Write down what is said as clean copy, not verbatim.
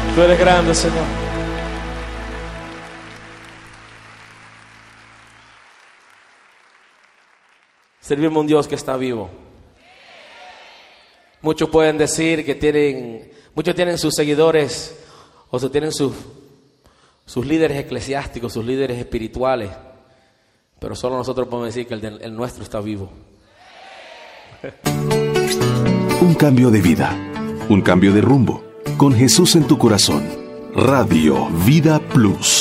Tú eres grande, Señor. Servimos a un Dios que está vivo. Muchos pueden decir que muchos tienen sus seguidores o tienen sus líderes eclesiásticos, sus líderes espirituales, pero solo nosotros podemos decir que el nuestro está vivo. Un cambio de vida, un cambio de rumbo, con Jesús en tu corazón. Radio Vida Plus.